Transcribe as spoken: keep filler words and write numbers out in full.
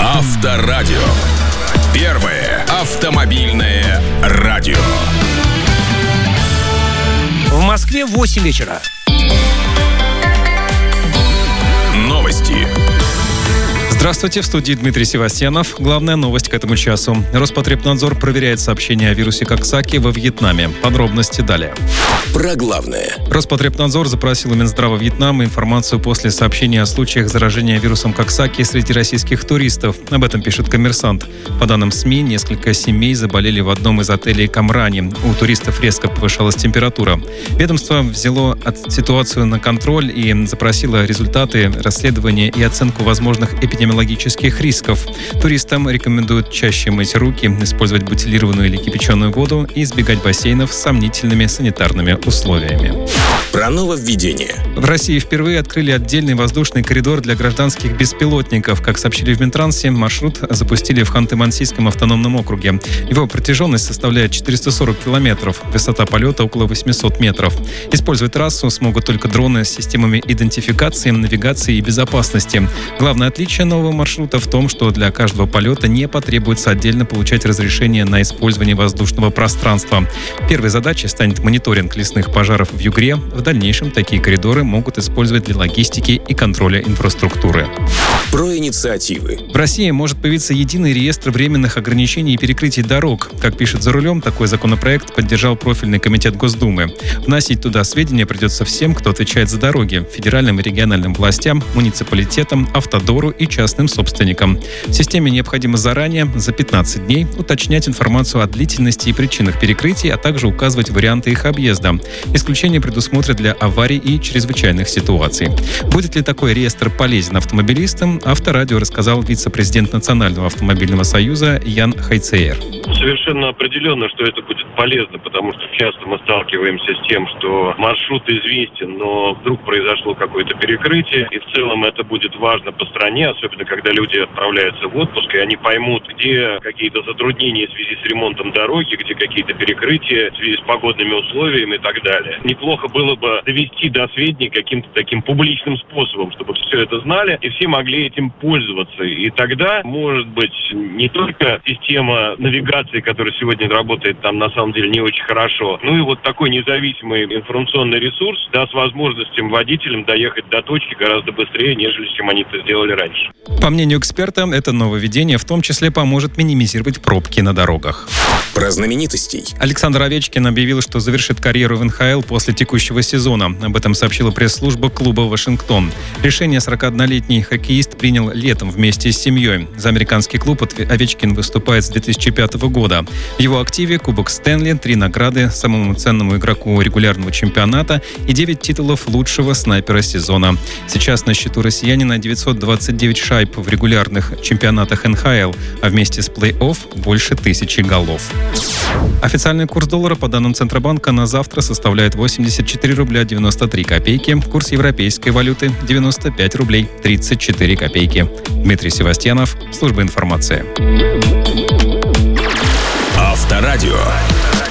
Авторадио. Первое автомобильное радио. В Москве восемь вечера. Новости. Здравствуйте, в студии Дмитрий Севастьянов. Главная новость к этому часу. Роспотребнадзор проверяет сообщения о вирусе Коксаки во Вьетнаме. Подробности далее. Про главное. Роспотребнадзор запросил у Минздрава Вьетнама информацию после сообщения о случаях заражения вирусом Коксаки среди российских туристов. Об этом пишет «Коммерсант». По данным СМИ, несколько семей заболели в одном из отелей Камрани. У туристов резко повышалась температура. Ведомство взяло ситуацию на контроль и запросило результаты расследования и оценку возможных эпидемиологических рисков. Туристам рекомендуют чаще мыть руки, использовать бутилированную или кипяченую воду и избегать бассейнов с сомнительными санитарными условиями. Про нововведение. В России впервые открыли отдельный воздушный коридор для гражданских беспилотников. Как сообщили в Минтрансе, маршрут запустили в Ханты-Мансийском автономном округе. Его протяженность составляет четыреста сорок километров, высота полета около восемьсот метров. Использовать трассу смогут только дроны с системами идентификации, навигации и безопасности. Главное отличие нового маршрута в том, что для каждого полета не потребуется отдельно получать разрешение на использование воздушного пространства. Первой задачей станет мониторинг лесных пожаров в Югре. В дальнейшем такие коридоры могут использовать для логистики и контроля инфраструктуры. Про инициативы. В России может появиться единый реестр временных ограничений и перекрытий дорог. Как пишет «За рулем», такой законопроект поддержал профильный комитет Госдумы. Вносить туда сведения придется всем, кто отвечает за дороги: федеральным и региональным властям, муниципалитетам, автодору и частным собственникам. В системе необходимо заранее, за пятнадцать дней, уточнять информацию о длительности и причинах перекрытий, а также указывать варианты их объезда. Исключение предусмотрят для аварий и чрезвычайных ситуаций. Будет ли такой реестр полезен автомобилистам, Авторадио рассказал вице-президент Национального автомобильного союза Ян Хайцеер. Совершенно определенно, что это будет полезно, потому что часто мы сталкиваемся с тем, что маршрут известен, но вдруг произошло какое-то перекрытие, и в целом это будет важно по стране, особенно когда люди отправляются в отпуск, и они поймут, где какие-то затруднения в связи с ремонтом дороги, где какие-то перекрытия в связи с погодными условиями и так далее. Неплохо было бы довести до сведений каким-то таким публичным способом, чтобы все это знали, и все могли этим пользоваться. И тогда, может быть, не только система навигации, которая сегодня работает там на самом деле не очень хорошо, ну и вот такой независимый информационный ресурс даст возможность тем водителям доехать до точки гораздо быстрее, нежели чем они это сделали раньше. По мнению эксперта, это нововведение в том числе поможет минимизировать пробки на дорогах. Про знаменитостей. Александр Овечкин объявил, что завершит карьеру в эн ха эл после текущего сезона. Об этом сообщила пресс-служба клуба «Вашингтон». Решение сорокаоднолетний хоккеист принял летом вместе с семьей. За американский клуб Овечкин выступает с две тысячи пятого года. В его активе Кубок Стэнли, три награды самому ценному игроку регулярного чемпионата и девять титулов лучшего снайпера сезона. Сейчас на счету россиянина девятьсот двадцать девять шайб в регулярных чемпионатах эн ха эл, а вместе с плей-офф больше тысячи голов. Официальный курс доллара по данным Центробанка на завтра составляет восемьдесят четыре рубля девяносто три копейки. Курс европейской валюты девяносто пять рублей тридцать четыре копейки. Дмитрий Севастьянов, служба информации. Авторадио.